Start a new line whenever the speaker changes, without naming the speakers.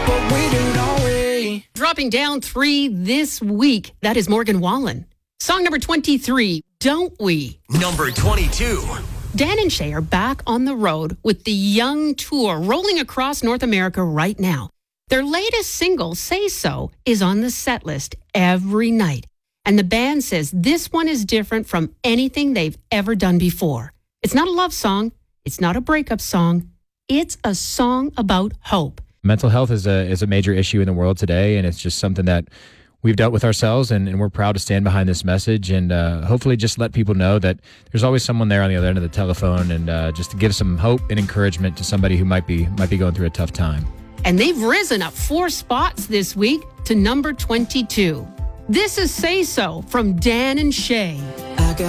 but we do, don't we?
Dropping down 3 this week, that is Morgan Wallen. Song number 23, Don't We?
Number 22.
Dan and Shay are back on the road with the Young Tour rolling across North America right now. Their latest single, Say So, is on the set list every night. And the band says this one is different from anything they've ever done before. It's not a love song. It's not a breakup song. It's a song about hope.
Mental health is a major issue in the world today, and it's just something that we've dealt with ourselves, and we're proud to stand behind this message and hopefully just let people know that there's always someone there on the other end of the telephone, and just to give some hope and encouragement to somebody who might be going through a tough time.
And they've risen up 4 spots this week to number 22. This is Say So from Dan and Shay.